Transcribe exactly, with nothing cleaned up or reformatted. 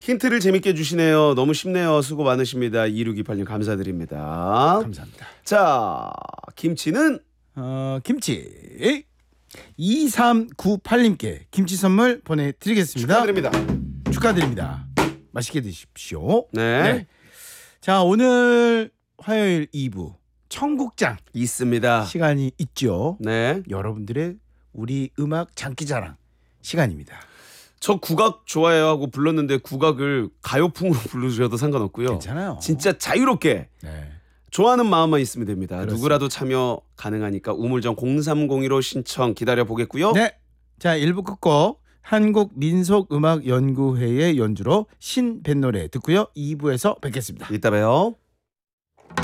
힌트를 재밌게 주시네요. 너무 쉽네요. 수고 많으십니다. 이육이팔 님 감사드립니다. 감사합니다. 자, 김치는 어, 김치 이삼구팔 님께 김치 선물 보내드리겠습니다. 축하드립니다. 축하드립니다. 맛있게 드십시오. 네. 네. 자, 오늘 화요일 이 부 청국장 있습니다. 시간이 있죠. 네. 여러분들의 우리 음악 장기자랑 시간입니다. 저 국악 좋아해요 하고 불렀는데 국악을 가요풍으로 불러주셔도 상관없고요. 괜찮아요. 진짜 자유롭게 네. 좋아하는 마음만 있으면 됩니다. 그렇습니다. 누구라도 참여 가능하니까 우물정 공삼공이로 신청 기다려 보겠고요. 네. 자, 일 부 끝곡 한국민속음악연구회의 연주로 신뱃노래 듣고요. 이 부에서 뵙겠습니다. 이따 봬요.